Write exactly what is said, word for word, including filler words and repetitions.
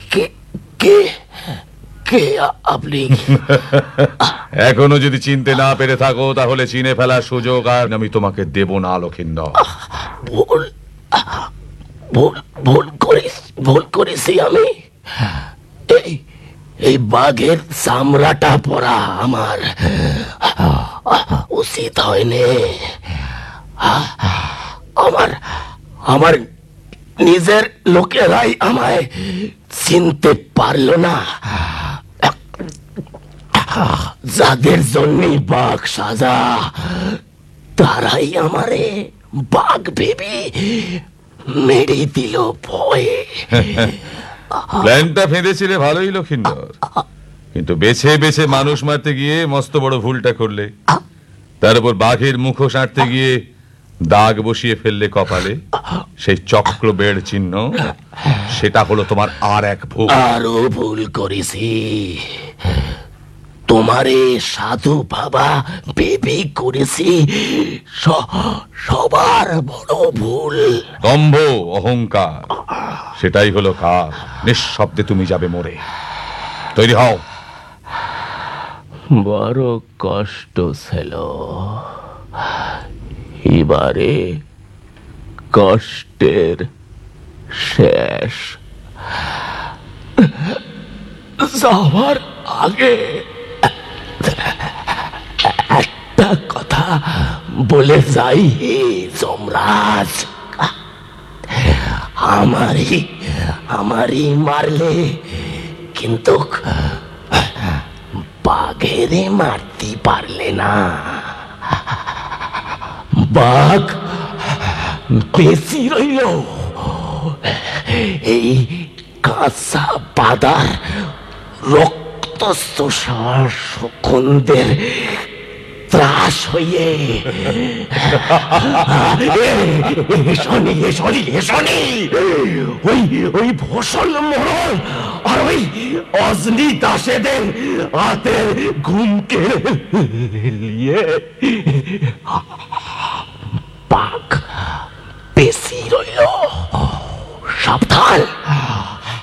কে কে কে আপনি? এখনো যদি চিনতে না পেরে থাকো তাহলে চিনে ফেলার সুযোগ আর আমি তোমাকে দেব না লক্ষিন্দর। ভুল ভুল ভুল করে ভুল করেছি আমি। এই এই বাঘের চামড়াটা পরা আমার উচিত হয়নি। আমার আমার নিজের লোকেরাই আমায় চিনতে পারল না। যাদের জন্য বাঘ সাজা তারাই আমারে বাঘ ভেবে মেরে দিল ভয়ে। প্ল্যানটা ফেঁদেছিলে ভালোই লক্ষিন্দর, কিন্তু বেছে বেছে মানুষ মারতে গিয়ে মস্ত বড় ভুলটা করলে। তার উপর বাঘের মুখোশ আঁটতে গিয়ে দাগ বসিয়ে ফেললে কপালে, সেই চক্র বেড় চিহ্ন। সেটা হলো তোমার আর এক ভুল। আরো ভুল করেছি, তোমারে সাধু বাবা ভেবে করেছি সবার বড় ভুল। দম্ভ, অহংকার, সেটাই হলো কাল। নিঃশব্দে তুমি যাবে মরে। তৈরি হও। বড় কষ্ট ছিল, এবারে কষ্টের শেষ। যাওয়ার আগে একটা কথা বলে যাই হে যমরাজ, আমারই আমারই মারলে কিন্তু বাঘেরে মারতে পারলে না। বাঘ বেশি রইল এই কাঁচা বাদার রক্তচোষা শকুনদের ত্রাস হইয়ে। শনি শনি শনি ওই ওই ভোষণ মরণ আর ওই অজনি দাসেদের হাতের ঘুমকে নিয়ে বাঘ বেশি রইল। সাবধান।